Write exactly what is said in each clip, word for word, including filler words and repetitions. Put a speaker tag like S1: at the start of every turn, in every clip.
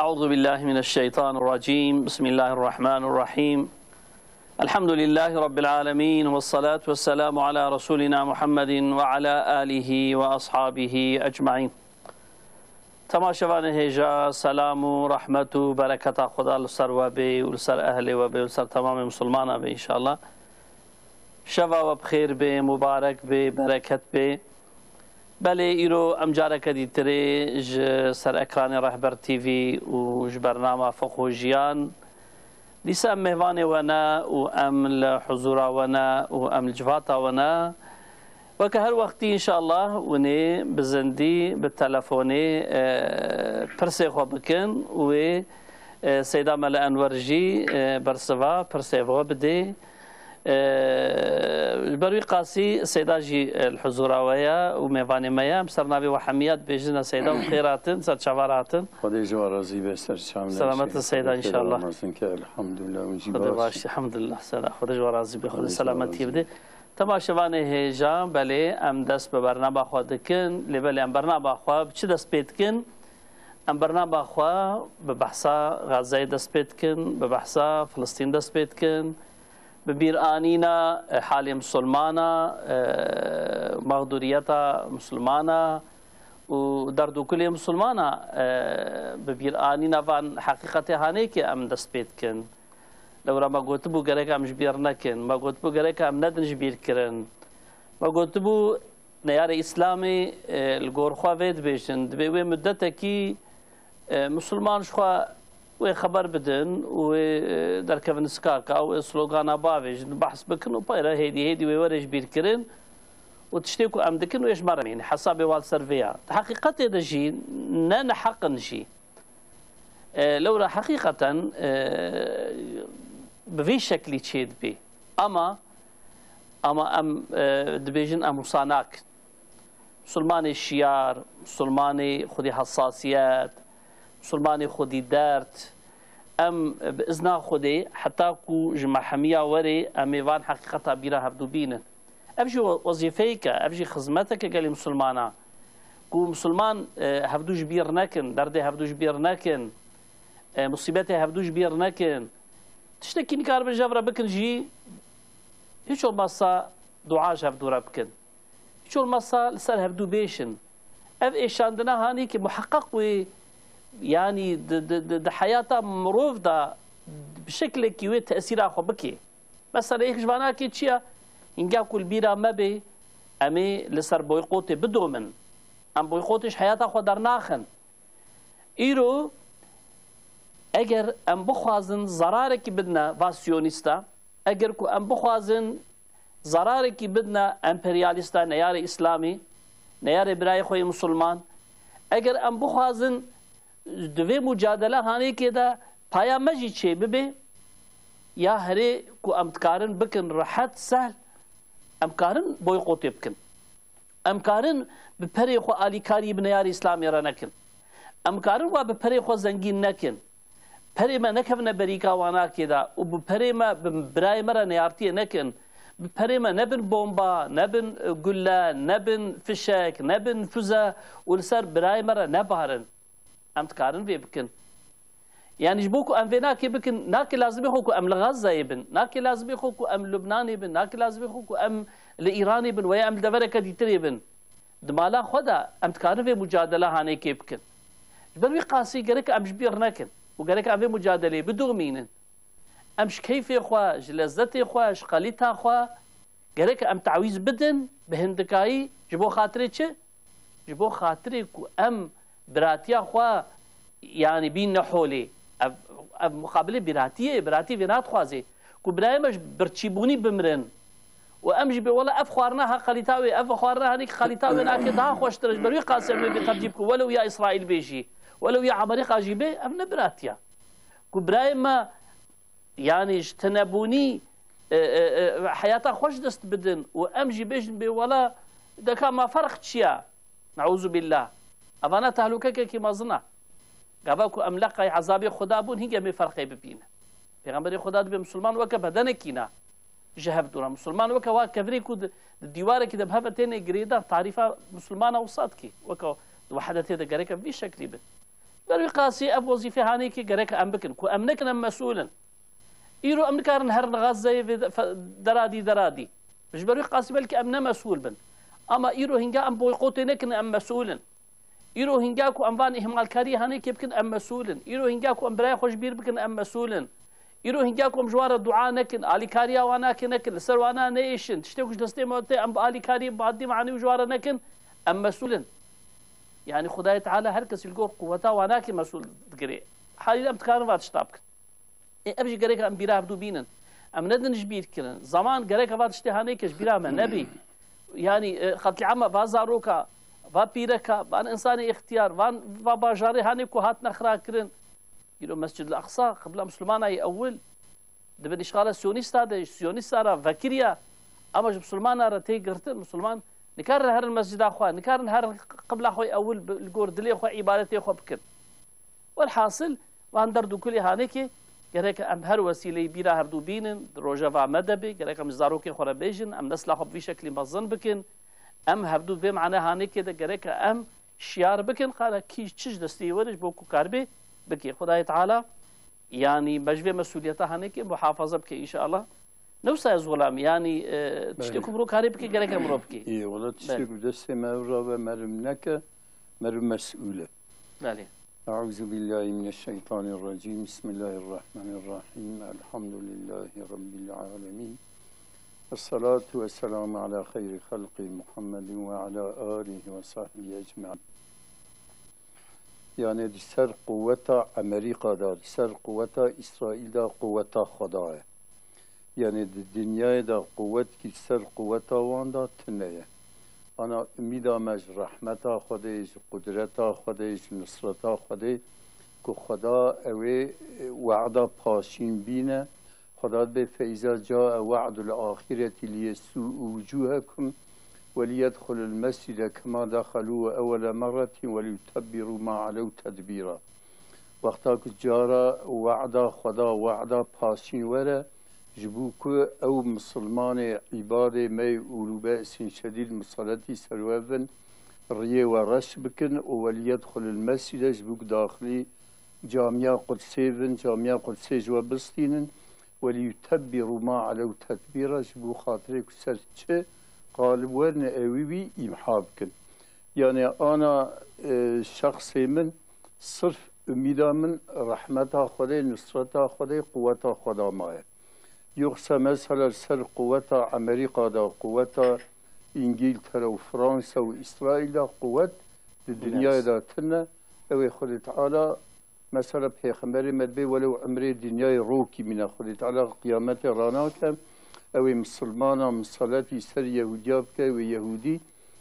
S1: أعوذ بالله من الشيطان الرجيم. بسم الله الرحمن الرحيم. الحمد لله رب العالمين، والصلاة والسلام على رسولنا محمد وعلى آله وأصحابه أجمعين. تماشاوان هجا سلام و رحمت و برکت خدا لسر و بی و لسر اهل و بی و لسر تمام مسلمان بی انشاءالله. شوا و بخیر بی، مبارک بی، برکت بی. بله ایرو امجاره کدی تری ج سر اکران رهبر تیوی و ج برنامه فقه جیان دیسا ام مهوان ونا و ام الحضور ونا و ام الجفاتا ونا و که هر وقتی انشاءالله ونی بزندی بالتلفونی پرسه خو بکن و سیدا مل انورجی برسوا پرسه خو بده بروي قاسي سيدا جي الحضور ويا وميفاني ميا مسرنابي وحميات بيجنا سيدا وخيراتن سر شواراتن
S2: خدي جوارزي بستر شامل
S1: سلامة السيدة إن شاء الله.
S2: الحمد لله ونجيب
S1: خدي باش الحمد لله سلام خدي جوارزي بخدي سلامتي بدي تما شوانه هجان بله ام دست به برنامه خود کن لبله ام برنامه خود چه دست بید کن ام برنامه خود به بحثا غزه دست بید کن به بحثا فلسطین دست بید کن ببير آنينا حال مسلمانا مغدوريتا مسلمانا ودردو كل مسلمانا ببير آنينا فان حقيقة هانيك أم دسبيت كن لو ما قلت بو جريك أم جبير نكن ما قلت بو جريك أم ندن جبير كرن ما قلت بو نيار إسلامي الجور خوافيد بيشن دبي مدته كي مسلمان شخوا و خبر بدن و در کفنسکاک او سلوگان باویج بحث بکن و پایرا هیدی هیدی و ورش بیر کرن و تشتیکو ام دکن و ايش مرم يعني حسابي وال سرفيا حقيقة ده جي نان حقا جي لو را حقيقة بفي شكل تشيد بي اما اما ام دبيجن ام صاناك مسلماني الشيار مسلماني خدي حساسيات مسلماني خودي دارت ام باذن خودي حتى كو جمع حميه وري اميوان حقيقه بيرا هبدو بينن ابجي وظيفيك ابجي خدمتك قال مسلمانا كو مسلمان هبدو جبير نكن درد هبدو جبير نكن مصيبته هبدو جبير نكن تشتكي نكار بالجبره بكن جي هيش المصا دعاء هبدو ربكن هيش المصا لسال هبدو بيشن اف ايشاندنا هاني كي محقق و يعني د حياته مروف دا بشكل كيوي تأثير أخو بكي مثلا إيش بنا كي تشيا إنجا كل بيرا ما بي أمي لسر بويقوتي بدو من أم بويقوتش حياته أخو در ناخن إيرو أجر أم بخوازن زرارك بدنا فاسيونيستا أجر كو أم بخوازن زرارك بدنا إمبرياليستا نيار إسلامي نيار براي خوي مسلمان أجر أم بخوازن دوی مجادله هانی که دا پایا مجی چه ببه یا هره کو امتکارن بکن راحت سهل امکارن بویقوتی بکن امکارن بپری خو آلیکاری بنیار اسلامی را نکن امکارن و بپری خو زنگین نکن پری ما نکفن بریکا وانا که دا و بپری ما برای مرا نیارتی نکن بپری ما نبن بومبا نبن گله نبن فشک نبن فوزه ولسر برای مرا نبارن ام تكارن في بكن يعني جبوكو ام في ناكي بكن ناكي لازم يخوكو ام لغزة يبن ناكي لازم يخوكو ام لبنان يبن ناكي لازم يخوكو ام لإيران يبن ويا ام دفركة ديتر يبن دمالا خدا ام تكارن في مجادلة هاني كي بكن جبروي قاسي قريك ام جبير نكن وقريك ام في مجادلة بدو مينن امش كيفي خوا جلزتي خوا شقاليتها خوا قريك ام تعويز بدن بهندكاي جبو خاطري چه جبو خاطري كو ام براتيا خوا يعني بين حولي مقابله براتيه براتي فينات خوازي كو برايمش برتشيبوني بمرن وامجي والله اف خوارناها خليتاوي اف خوارناها هنيك خليتاوي انا كده خوش ترج بروي قاسم بيقجيبكو ولو يا اسرائيل بيجي ولو يا عمريقا جيبه ام براتيا كو برايما يعني اجتنبوني حياتها خوش دست بدن وامجي بيجن بي ولا ده كان ما فرق تشيا نعوذ بالله أفانا تهلوكك كي مازنا قابلكو أملاقي عذابي خدا بون هنگا مي فرقي ببينه پیغمبر خدا به مسلمان وکه بدن کینا جهب دورا مسلمان وکه وا کفری کود دیواره کی ده بهبتين گریدا تعریفا مسلمان اوسات کی وکه وحدته ده گرک بی شکلی بد بروي قاسي أب وظيفة هانيكي جريك أم بكن كو أمنكن أم مسؤولا إيرو أمنكارن هرن غازي درادي درادي مش بروي قاسي بلك أمنا مسؤول بن أما إيرو هنجا أم بويقوتي نكن أم مسؤولا إيرو هنجاكو أم فان إهمال كاري هانيكي بكن أم مسؤولا إيرو هنجاكو أم براي خوش بير بكن أم مسؤولا إيرو هنجاكو أم جوار الدعاء نكن آلي كاريا وانا كنكن لسر وانا نيشن تشتكوش دستي موتي أم آلي كاري بعدي معني وجوار نكن أم مسؤولا يعني خداي تعالى هركس يلقوا قوته واناكي مسؤول تقري حالي أم تكارن وات شتابك إيه أبجي قريك أم بيرا بدو بينن أم ندن جبير كلن زمان قريك وات اشتهانيكش بيرا من نبي يعني خط العامة بازاروكا و بيركا وان إنساني اختيار وان باجاري هانيكو هات نخرا كرن يلو مسجد الأقصى قبل مسلمان أي أول دبن إشغال سيونيست هذا سيونيست هذا فكريا أما جب مسلمان هذا تيجرت مسلمان نكرر هر المسجد أخوان نكرر هر قبل أخوي أول الجور دلي أخوي عبادتي أخوي بكر والحاصل وان دردو كل هانيك جريك أم هر وسيلة بيرا هردو بينن روجا ومدبي جريك أم زاروك خورا بيجن أم نسلا خب في شكل مظن بكن أم هردو بمعنى هانيك ده جريك أم شيار بكن قال كي تشج دستي ورج بوكو كاربي بكي خداي تعالى يعني مجبي مسؤوليتها هانيك محافظة بكي إن شاء الله نوسا يا زغلام يعني تشتكوا بروك هاري بكي جريك أمرو بكي
S2: إيه والله تشتكوا دستي مرة ومرمنك مرم مسؤولة
S1: بالي
S2: أعوذ بالله من الشيطان الرجيم بسم الله الرحمن الرحيم الحمد لله رب العالمين الصلاة والسلام على خير خلق محمد وعلى آله وصحبه أجمعين يعني دي سر قوة أمريكا دا دي سر قوة إسرائيل دا قوة خداه يعني دي الدنيا دا قوة كي سر قوة وان دا تنية أنا أميدا مج رحمتا خديش قدرتا خديش نصرتا خديش كو خدا اوه وعدا پاشين بينا خدا به فإذا جاء وعد الآخرة ليسوء وجوهكم وليدخل المسجد كما دخلوا أول مرة وليتبروا ما علوا تدبيرا وقتا جارا وعدا خدا وعدا پاشين ورا جبوكو او مسلمان عبادة مي اولو بأس شديد مصالتي سروابن ريه ورش بكن وليدخل المسجد جبوك داخلي جامعة قدسيبن جامعة قدسي جوا بستينن وليتبروا ما علوا تدبيرا جبو خاطرك سرچه قالب ورن اويبي امحابكن يعني انا شخصي من صرف اميدا من رحمتا خدا نصرتا خدا قوتا خدا مايه يقصى مثلا سر قوة أمريكا دا قوة إنجلترا وفرنسا وإسرائيل دا قوة الدنيا دا تنا أو خد تعالى مثلا بيخمر مدبي ولو عمري الدنيا روكي من خد تعالى قيامة راناك أو مسلمانا من صلاة سر يهوديا بك ويهودي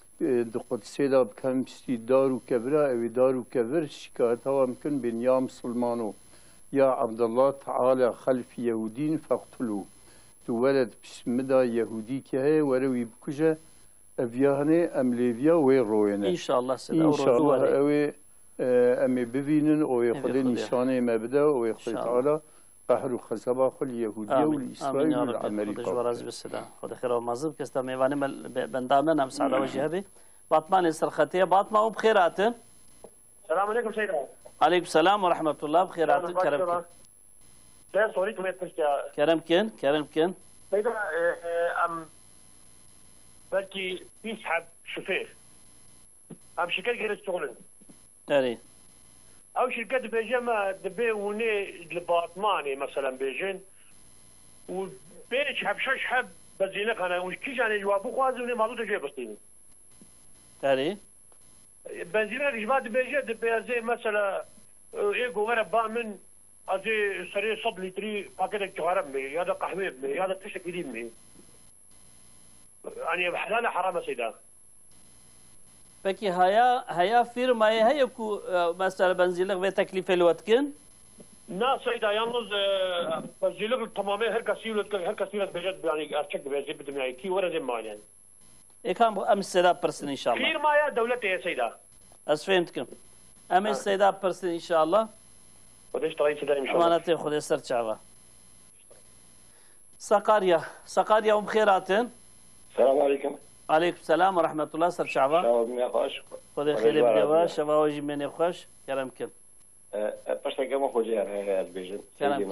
S2: دقدسي دا بكم بستي دارو كبرا أو دارو كبر شكايتها ممكن بنيا مسلمانو يا عبد الله تعالى خلف يهودين فاقتلوا تو ولد بسمدا يهودي كهي وروي بكجة أفياهني أم ليفيا ويروينه
S1: إن شاء الله سنة
S2: إن شاء الله أوي أمي بفينن أو يخلي نشانه مبدأ أو يخلي تعالى قهر وخزبا خل يهودية والإسرائيل والأمريكا
S1: خد جوارز بالسلام خد خير ومازب كستا ميواني بندامن أم سعادة وجهبي باطمان السرختية باطمة وبخيرات
S3: السلام عليكم سيدنا
S1: عليكم السلام ورحمة الله بخيرات كرم
S3: كن سوري كم يتفشى
S1: كرم كن كرم كن
S3: سيدنا أم بلكي يسحب شوفير أم شركات غير الشغلين
S1: أري
S3: أو شركات بيجمع دبي وني لباطماني مثلا بيجين وبيش حب شش حب بزينك أنا وكيش أنا جوابو خوازوني مالو تجي بستيني
S1: أري
S3: بنزينك جباد بيجي دبي زي مثلا إيه غير بامن أزي سري صد لتري باكيت جوارب مي هذا قهوة مي هذا تشك قديم مي يعني حلال حرام سيدا
S1: بكي هيا هيا فيرما هيا كو مثلا بنزيلك بتكلفة الوتكن
S3: نا سيدا يالنز بنزيلك تمامي هر كسيولت هر كسيولت بجد يعني أرشك بيجي بدم يعني كي ورا زي ما يعني
S1: إيه كان أم السيدة برسن إن شاء الله
S3: فيرما يا دولتي يا سيدا
S1: أسفهمتكم أم السيدة برسن إن شاء الله
S3: وديش طريق سيدا إن شاء الله
S1: أمانتي خذ يسر شعبة سقاريا سقاريا وبخيراتن
S4: السلام عليكم.
S1: عليكم السلام ورحمة الله سر شعبة
S4: شعبة من خوش.
S1: خذ خير بدواش شباب وجي من خوش كلام كل
S4: پشتێکەمە خۆجیان هەیە بێژن